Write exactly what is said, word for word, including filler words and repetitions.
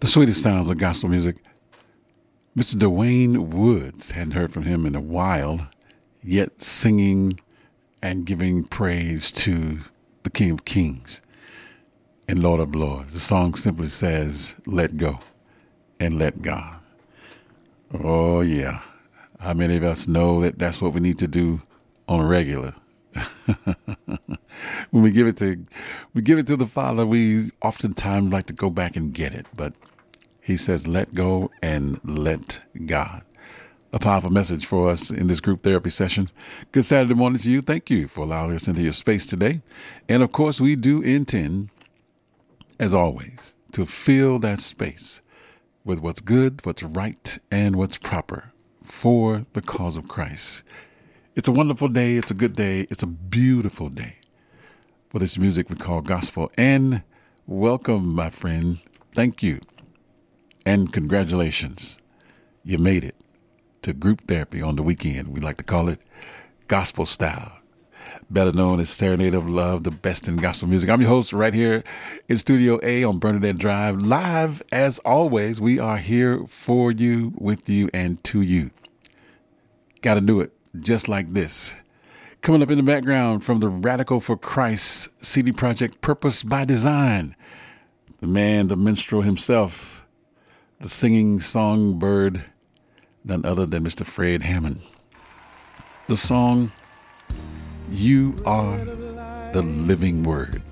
sweetest sounds of gospel music. Mister Dwayne Woods, hadn't heard from him in a while, yet singing and giving praise to the King of Kings and Lord of Lords. The song simply says, let go and let God. Oh, yeah. How many of us know that that's what we need to do on a regular? When we give it to we give it to the Father, we oftentimes like to go back and get it, but he says, let go and let God. A powerful message for us in this group therapy session. Good Saturday morning to you. Thank you for allowing us into your space today. And of course, we do intend, as always, to fill that space with what's good, what's right, and what's proper for the cause of Christ. It's a wonderful day. It's a good day. It's a beautiful day for this music we call gospel. And welcome, my friend. Thank you. And congratulations. You made it to group therapy on the weekend. We like to call it gospel style, better known as Serenade of Love, the best in gospel music. I'm your host right here in Studio A on Bernadette Drive. Live, as always, we are here for you, with you, and to you. Got to do it just like this. Coming up in the background from the Radical for Christ C D project, Purpose by Design. The man, the minstrel himself, the singing songbird, none other than Mister Fred Hammond. The song, You Are the Living Word.